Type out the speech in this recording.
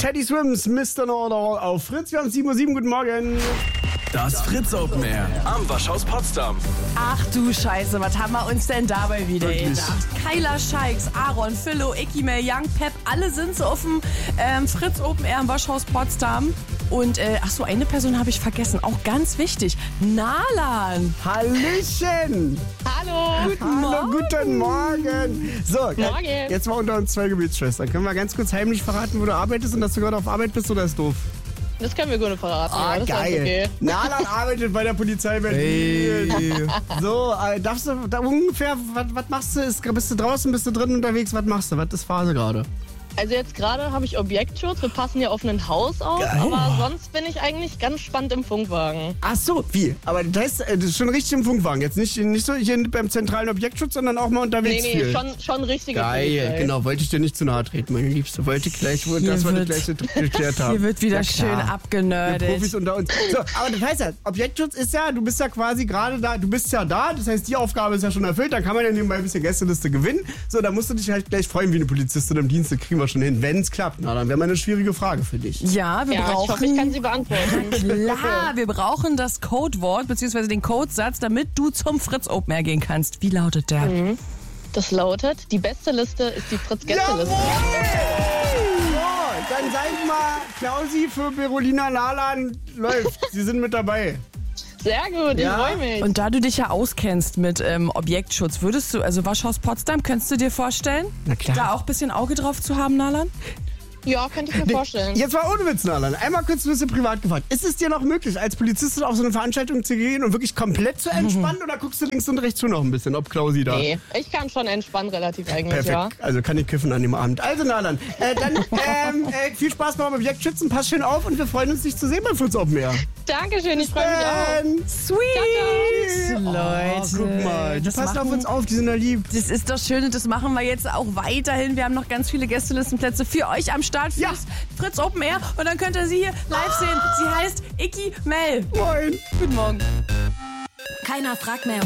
Teddy Swims, Mr. Know-it-all auf Fritz. Wir haben 7:07 Uhr, guten Morgen. Das Fritz Open Air am Waschhaus Potsdam. Ach du Scheiße, was haben wir uns denn dabei wieder Wirklich? gedacht? Kyla Scheiks, Aaron, Philo, Icky, Mel, Young, Pep, alle sind so auf dem Fritz Open Air am Waschhaus Potsdam. Und eine Person habe ich vergessen, auch ganz wichtig, Nalan. Hallöchen. Hallo. Hallo, guten Morgen. So, Morgen. jetzt mal unter uns zwei Gebetsschwestern. Können wir ganz kurz heimlich verraten, wo du arbeitest und dass du gerade auf Arbeit bist, oder ist doof? Das können wir gut verraten. Ah, ja, das geil. ist okay. Nalan arbeitet bei der Polizei Berlin. Hey. So, darfst du da ungefähr, was machst du? Bist du draußen, bist du drin unterwegs? Was machst du? Was ist Phase gerade? Also jetzt gerade habe ich Objektschutz. Wir passen hier auf ein Haus auf. Geil. Aber sonst bin ich eigentlich ganz spannend im Funkwagen. Ach so, wie? Aber das heißt, das ist schon richtig im Funkwagen. Jetzt nicht so hier beim zentralen Objektschutz, sondern auch mal unterwegs Nee, viel. schon richtige Geil, Polizei. genau. Wollte ich dir nicht zu nahe treten, meine Liebste. Wollte gleich, Hier dass wir das wird- gleich geklärt haben. Hier wird wieder Ja, schön klar. Wir abgenördet. Profis unter uns. So, aber das heißt ja, Objektschutz ist ja, du bist ja quasi gerade da, du bist ja da, das heißt, die Aufgabe ist ja schon erfüllt, dann kann man ja nebenbei ein bisschen Gästeliste gewinnen. So, da musst du dich halt gleich freuen wie eine Polizistin im Dienst, das kriegen wir schon hin, wenn es klappt. Na, dann wäre mal eine schwierige Frage für dich. Ja, wir Ja, ich hoffe, ich brauchen... kann sie beantworten. Klar, wir brauchen das Codewort bzw. den Codesatz, damit du zum Fritz Open Air gehen kannst. Wie lautet der? Das lautet, die beste Liste ist die Fritz-Gäste-Liste. So, dann seid mal, Klausi für Berolina Nalan läuft. Sie sind mit dabei. Sehr gut, Ja. ich freue mich. Und da du dich ja auskennst mit Objektschutz, würdest du, also Waschhaus Potsdam, könntest du dir vorstellen, Na klar. da auch ein bisschen Auge drauf zu haben, Nalan? Ja, könnte ich mir vorstellen. Jetzt mal ohne Witz, Nalan. Einmal kurz ein bisschen privat gefragt. Ist es dir noch möglich, als Polizistin auf so eine Veranstaltung zu gehen und wirklich komplett zu entspannen? Oder guckst du links und rechts schon noch ein bisschen, ob Klausi da... Nee, ich kann schon entspannen relativ eigentlich, Perfekt, ja. also kann ich kiffen an dem Abend. Also Nalan, dann viel Spaß beim Objektschützen, pass schön auf und wir freuen uns, dich zu sehen beim Fritz Open Air. Dankeschön, ich freue mich auch. Sweet! Leute, guck mal, die das passen auf machen- uns auf, die sind da lieb. Das ist das Schöne, das machen wir jetzt auch weiterhin. Wir haben noch ganz viele Gästelistenplätze für euch am Start fürs Ja. Fritz Open Air. Und dann könnt ihr sie hier live sehen. Sie heißt Icky Mel. Moin. Guten Morgen. Keiner fragt mehr,